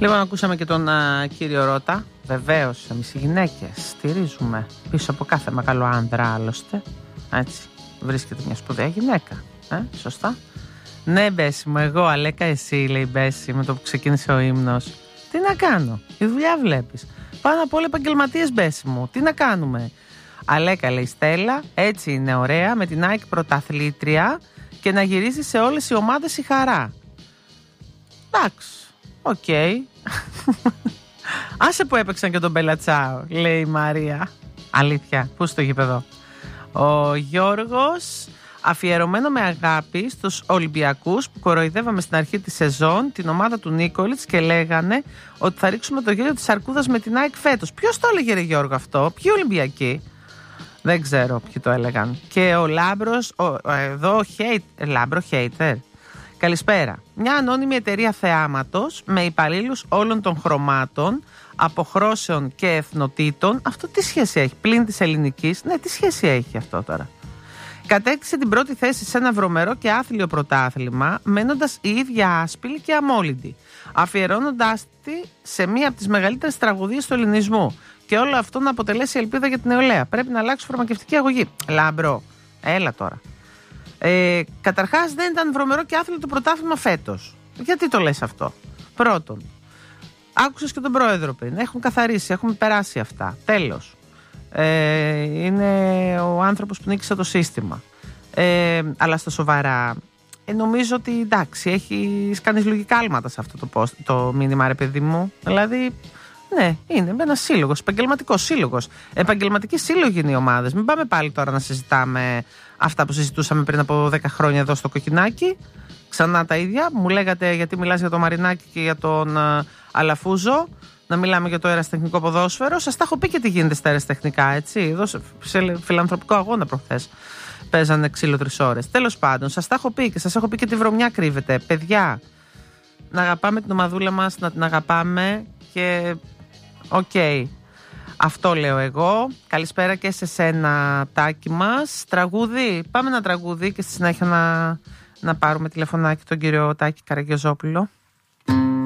Λοιπόν, ακούσαμε και τον κύριο Ρώτα. Βεβαίως, εμείς οι γυναίκες στηρίζουμε πίσω από κάθε μεγάλο άνδρα, άλλωστε. Έτσι, βρίσκεται μια σπουδαία γυναίκα. Σωστά. Ναι, Μπέση μου, εγώ, Αλέκα, εσύ, λέει η Μπέση, με το που ξεκίνησε ο ύμνος. Τι να κάνω, η δουλειά βλέπεις. Πάνω απ' όλα επαγγελματίες, Μπέση μου. Τι να κάνουμε. Αλέκα, λέει η Στέλλα, έτσι είναι ωραία, με την ΑΕΚ πρωταθλήτρια και να γυρίζει σε όλες οι ομάδες η χαρά. Εντάξει, οκ. Άσε που έπαιξαν και τον Μπελατσάο, λέει η Μαρία. Αλήθεια, πού στο γήπεδο. Ο Γιώργος, αφιερωμένο με αγάπη στους Ολυμπιακούς που κοροϊδεύαμε στην αρχή της σεζόν την ομάδα του Νίκολιτς και λέγανε ότι θα ρίξουμε το γέλιο της Αρκούδας με την ΑΕΚ φέτος. Ποιος το έλεγε, ρε Γιώργο, αυτό? Ποιοι Ολυμπιακοί? Δεν ξέρω ποιοι το έλεγαν. Και ο Λάμπρος, εδώ Λάμπρο hater. Καλησπέρα. Μια ανώνυμη εταιρεία θεάματος με υπαλλήλους όλων των χρωμάτων, αποχρώσεων και εθνοτήτων. Αυτό τι σχέση έχει? Πλην της ελληνικής. Ναι, τι σχέση έχει αυτό τώρα? Κατέκτησε την πρώτη θέση σε ένα βρωμερό και άθλιο πρωτάθλημα, μένοντας η ίδια άσπηλη και αμόλυντη, αφιερώνοντάς τη σε μία από τις μεγαλύτερες τραγωδίες του ελληνισμού. Και όλο αυτό να αποτελέσει ελπίδα για την νεολαία. Πρέπει να αλλάξει φαρμακευτική αγωγή. Λάμπρο, έλα τώρα. Καταρχάς, δεν ήταν βρωμερό και άθλιο το πρωτάθλημα φέτος. Γιατί το λες αυτό? Πρώτον, άκουσες και τον πρόεδρο πριν. Έχουν καθαρίσει, έχουμε περάσει αυτά. Τέλος. Είναι ο άνθρωπος που νίκησε το σύστημα. Αλλά στα σοβαρά, νομίζω ότι εντάξει, έχεις κάνει λογικά άλματα σε αυτό το μήνυμα, ρε παιδί μου. Δηλαδή, ναι, είναι ένας σύλλογος, επαγγελματικός σύλλογος. Επαγγελματικοί σύλλογοι είναι οι ομάδες. Μην πάμε πάλι τώρα να συζητάμε αυτά που συζητούσαμε πριν από 10 χρόνια εδώ στο Κοκκινάκι. Ξανά τα ίδια. Μου λέγατε γιατί μιλάς για το Μαρινάκι και για τον Αλαφούζο. Να μιλάμε για το αεραστεχνικό ποδόσφαιρο. Σας τα έχω πει και τι γίνεται στα αεραστεχνικά, έτσι. Εδώ σε φιλανθρωπικό αγώνα προχθές παίζανε ξύλο 3 ώρες. Τέλος πάντων, σας τα έχω πει και σας έχω πει και τη βρωμιά κρύβεται. Παιδιά, να αγαπάμε την ομαδούλα μας, να την αγαπάμε και οκ. Αυτό λέω εγώ. Καλησπέρα και σε σένα, Τάκη μας. Τραγούδι, πάμε ένα τραγούδι και στη συνέχεια να πάρουμε τηλεφωνάκι τον κύριο Τάκη Καραγκιόζοπουλο.